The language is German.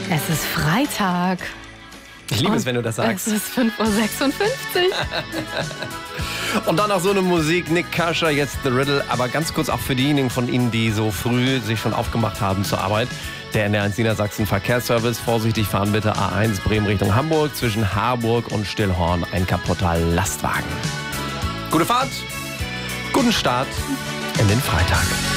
Es ist Freitag. Ich liebe es, wenn du das sagst. Es ist 5.56 Uhr. Und dann noch so eine Musik, Nick Kershaw, jetzt The Riddle. Aber ganz kurz auch für diejenigen von Ihnen, die so früh sich schon aufgemacht haben zur Arbeit. Der NDR1 Niedersachsen Verkehrsservice. Vorsichtig fahren bitte A1 Bremen Richtung Hamburg. Zwischen Harburg und Stillhorn ein kaputter Lastwagen. Gute Fahrt, guten Start in den Freitag.